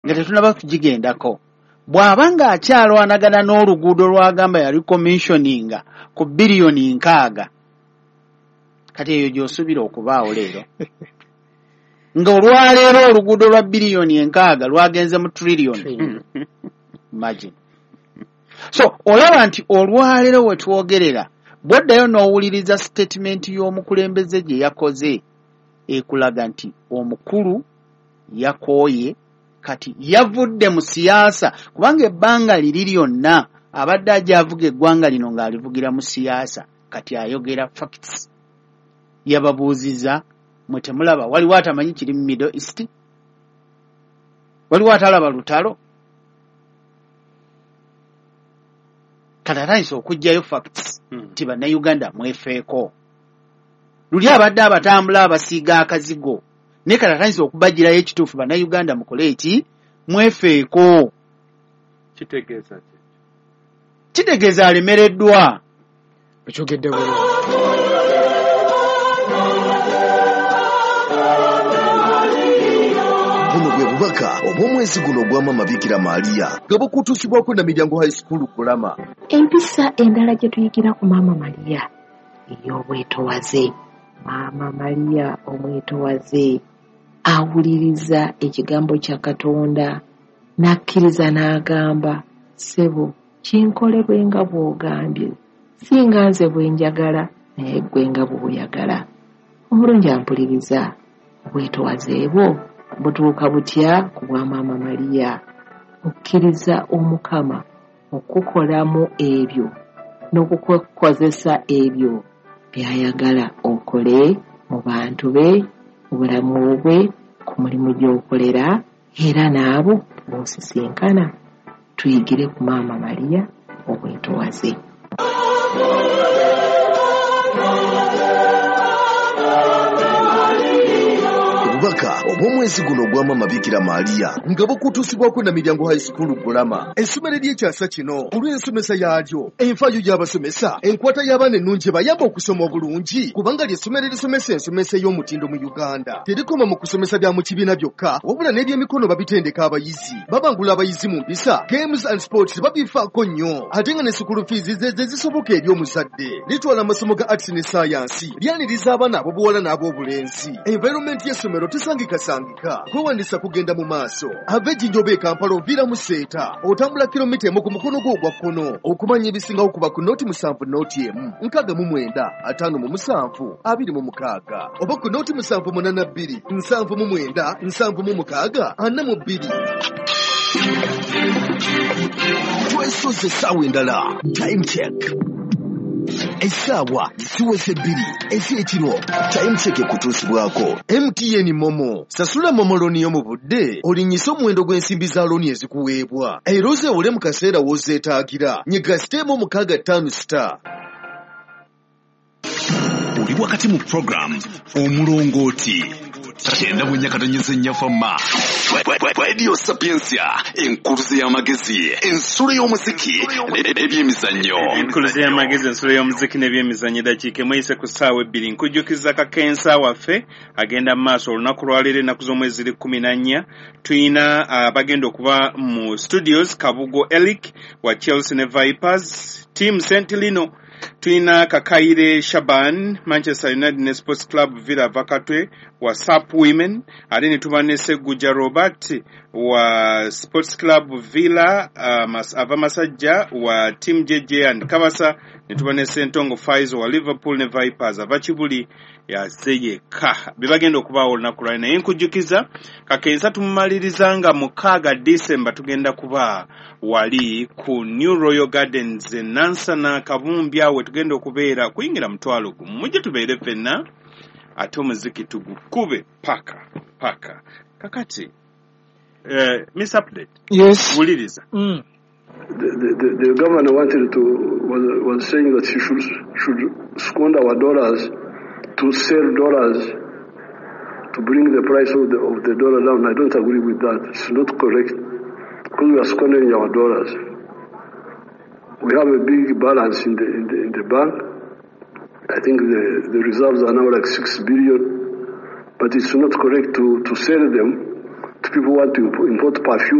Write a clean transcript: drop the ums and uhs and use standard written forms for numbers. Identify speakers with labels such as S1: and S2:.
S1: nga tetunaba kugigendako. Bw'abanga akyalwanagana n'oluguudo lwagamba yali commissioninga ku biliyoni 6 kati eyo gy'osuubira okubaawo leero nga olwaleero oluguudo lwa biliyoni 6 lwagenze mu trillion. Imagine. So olaba nti olwaleero we twogerera bw'oddayo n'owuliriza statement y'omukulembeze gye yakoze ekulaga nti omukulu yakooye kati yavudde mu siyaasa kubanga ebbanga liri lyonna abadde ajavuga eggwanga lino ng'alivugira mu siyaasa kati ayogera facts. Yababuuziza mwe temulaba waliwo atamanyi kiri mu Middle East, waliwo atalaba lutalo, kati atandise okugjayo facts nti bannayuganda mwefeeko. Luli abadde abatambula abasiiga akazigo naye kati atandise okubagirayo ekituufu bannayuganda mukole eki mwefeeko. Kitegeeza alemereddwa.
S2: Ekyogedde bulungi.
S3: Buno bwe bubaka obw'omwezi guno gwa Maama Bikira Maria nga bukutuusibwako na Miryango High School Kulama.
S4: Empisa endala gye tuyigira ku Maama Maria ey'obwetowaze. Maama Maria omwetowaze awuliriza ekigambo kya Katonda n'akkiriza n'agamba, ssebo kinkole bwe nga bw'ogambye, singa nze bwe njagala naye ggwe nga bw'oyagala. Omulungi ampuliriza, obwetowaze bwo butuuka butya ku bwa Maama Maria? Okkiriza Omukama okukolamu ebyo n'okukozesa ebyo by'ayagala okole mu bantu be, mu bulamu bwe, ku mulimu gy'okolera era n'abo b'osisinkana. Tuyigire ku Maama Maria obwetowaze.
S3: Obubaka obw'omwezi guno gwa Maama Bikira Maria nga bukutuusibwako na Miryango High School Bulama. Essomero ly'ekyasa kino olw'ensomesa yaalyo, enfaayo y'abasomesa, enkwata y'abaana ennungi bayamba okusoma obulungi kubanga ly'essomero erisomesa ensomesa ey'omutindo mu Uganda. Terikoma mu kusomesa bya mu kibiina byokka wabula n'ebyemikono babitendeka abayizi, babangula abayizi mu mpisa, games and sports babifaako nnyo, ate nga ne school fees ze zisoboka eri omuzadde. Litwala amasomo ga arts ne science, lyaniriza abaana ab'obuwala n'ab'obulenzi. Environment y'essomero tesangikasangika, kwewandiisa kugenda mu maaso. Ava Ejjinjoba e Kampala oviira mu Seeta, otambula kilomita emu ku mukono gwo ogwa kkono okumanya ebisingawo kuba ku nooti 7 nooti emu 69 57 26 oba ku nooti 782 79 76 42. Twesoze essaawa endala. Time check. Essaawa ziweze 2 ez'ekiro. Time check ekutuusibwako MTN Momo. Sasula Momo looni yo mu budde olinnyisa omuwendo gw'ensimbi za looni ezikuweebwa. Era ozeewole mu kaseera w'ozeetaagira. Nyiga siteemu 65*.
S5: Oli wakati mu program Omulongooti. Kyenda bunyakatonyeza ennyafama. Radio Sapiensia, enkuluze y'amagezi, ensolo y'omuziki n'ebyemizannyo.
S1: Enkuluze y'amagezi, ensolo y'omuziki n'ebyemizannyo. Dakiika mweyise ku ssaawa 2 nkujjukiza kakensa waffe agenda mu maaso olunaku lwaleero ennaku z'omwezi 14. Tuyina abagenda okuba mu studios Kabugo Elic wa Chelsea ne Vipers, Team St. Lino. Tuyina Kakaire Shaban Manchester United ne Sports Club Villa Vakatwe wa SAP Women. Ate ne tuba ne Seguja Robert wa Sports Club Villa ava Masajja wa Team JJ and Kabasa. Ne tuba ne Sentongo Faizo wa Liverpool ne Vipers ava Kibuli ya Zeyeka. Bibagenda okubaawo olunaku lwali naye nkujjukiza kakensa tumumalirizanga mu 6 December tugenda kuba wali ku New Royal Gardens Nansana Kabumbya we tugenda okubeera kuyingira mutwalo gumu. Mujje tubeere ffenna ate omuziki tugukube paka kakati Miss Update.
S2: Yes.
S1: Wuliriza.
S6: The governor was saying that she should squander our dollars to sell dollars to bring the price of the dollar down. I don't agree with that. It's not correct because we are squandering our dollars. We have a big balance in the bank. I think the reserves are now like 6 billion, but it's not correct to sell them to people who want to import perfume.